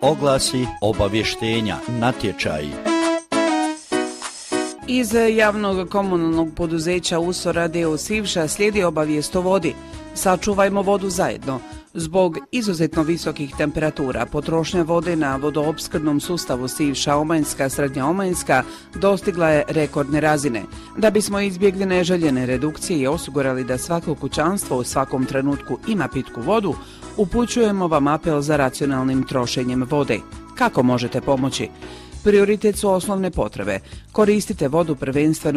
oglasi, obavještenja, natječaji. Iz javnog komunalnog poduzeća USOR d.o.o. Sivša slijedi obavijest o vodi. Sačuvajmo vodu zajedno. Zbog izuzetno visokih temperatura, potrošnja vode na vodoopskrbnom sustavu Sivša-Omanjska, Srednja-Omanjska dostigla je rekordne razine. Da bismo izbjegli neželjene redukcije i osigurali da svako kućanstvo u svakom trenutku ima pitku vodu, upućujemo vam apel za racionalnim trošenjem vode. Kako možete pomoći? Prioritet su osnovne potrebe. Koristite vodu prvenstveno